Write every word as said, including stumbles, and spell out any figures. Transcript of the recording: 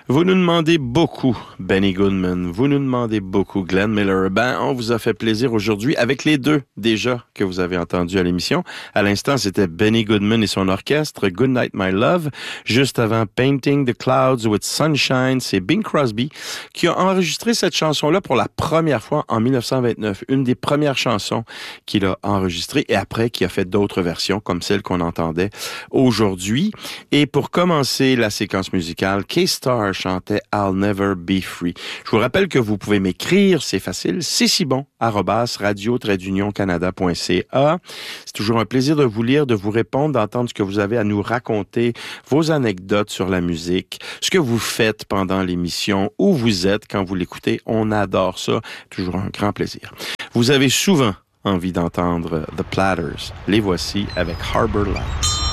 Vous nous demandez beaucoup, Benny Goodman. Vous nous demandez beaucoup, Glenn Miller. Ben, on vous a fait plaisir aujourd'hui avec les deux, déjà, que vous avez entendus à l'émission. À l'instant, c'était Benny Goodman et son orchestre, Good Night My Love. Juste avant, Painting the Clouds with Sunshine, c'est Bing Crosby qui a enregistré cette chanson-là pour la première fois en dix-neuf cent vingt-neuf. Une des premières chansons qu'il a enregistrées et après, qui a fait d'autres versions, comme celle qu'on entendait aujourd'hui. Et pour commencer la séquence musicale, K-Star chantait I'll Never Be Free. Je vous rappelle que vous pouvez m'écrire, c'est facile, c'est si bon, arobase radio trait d'union canada point c a. C'est toujours un plaisir de vous lire, de vous répondre, d'entendre ce que vous avez à nous raconter, vos anecdotes sur la musique, ce que vous faites pendant l'émission, où vous êtes quand vous l'écoutez. On adore ça, toujours un grand plaisir. Vous avez souvent envie d'entendre The Platters. Les voici avec Harbor Lights.